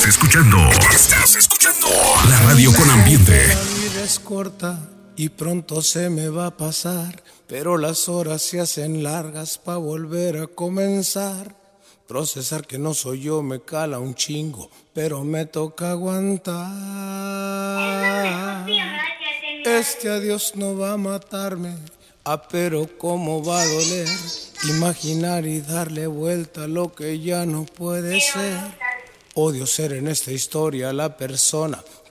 Estás escuchando la radio con ambiente. La vida es corta y pronto se me va a pasar, pero las horas se hacen largas pa' volver a comenzar. Procesar que no soy yo me cala un chingo, pero me toca aguantar. Este adiós no va a matarme, pero cómo va a doler. Imaginar y darle vuelta a lo que ya no puede ser. Odio ser en esta historia la persona